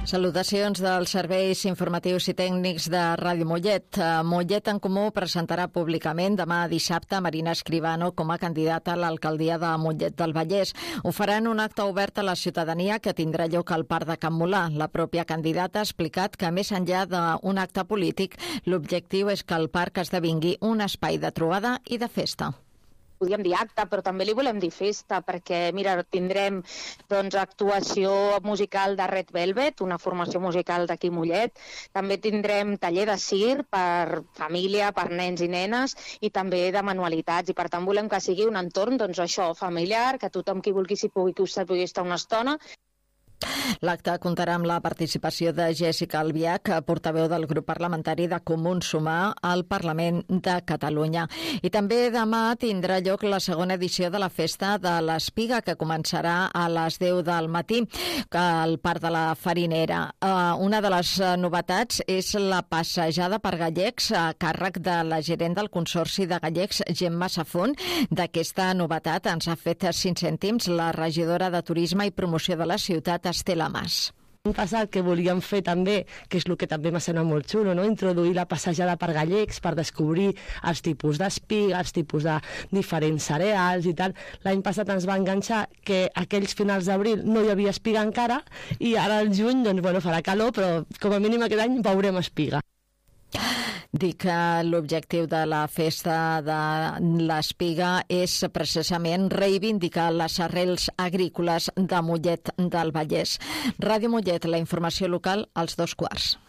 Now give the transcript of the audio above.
Salutacions dels serveis informatius i tècnics de Ràdio Mollet. Mollet en Comú presentarà públicament demà dissabte Marina Escribano com a candidata a l'alcaldia de Mollet del Vallès. Ho farà en un acte obert a la ciutadania que tindrà lloc al Parc de Can Molà. La pròpia candidata ha explicat que, més enllà d'un acte polític, l'objectiu és que el parc esdevingui un espai de trobada i de festa. Podríem dir acte, però també li volem dir festa, perquè, mira, tindrem actuació musical de Red Velvet, una formació musical d'aquí Mollet. També tindrem taller de circ per família, per nens i nenes, i també de manualitats. I, per tant, volem que sigui un entorn, familiar, que tothom qui vulgui s'hi pugui estar una estona. L'acte comptarà amb la participació de Jessica Albiach, portaveu del grup parlamentari de Comuns Sumar al Parlament de Catalunya. I també demà tindrà lloc la segona edició de la Festa de l'Espiga, que començarà a les 10 del matí al Parc de la Farinera. Una de les novetats és la passejada per gallecs a càrrec de la gerent del Consorci de Gallecs, Gemma Safont. D'aquesta novetat ens ha fet 5 cèntims la regidora de Turisme i Promoció de la ciutat, Estela Mas. L'any passat que volíem fer també, que és el que també m'ha semblat molt xulo, no? Introduir la passejada per gallecs per descobrir els tipus d'espiga, els tipus de diferents cereals i tal. L'any passat ens va enganxar que aquells finals d'abril no hi havia espiga encara i ara al juny farà calor, però com a mínim aquest any veurem espiga. Dic que l'objectiu de la Festa de l'Espiga és precisament reivindicar les arrels agrícoles de Mollet del Vallès. Ràdio Mollet, la informació local als 2:15.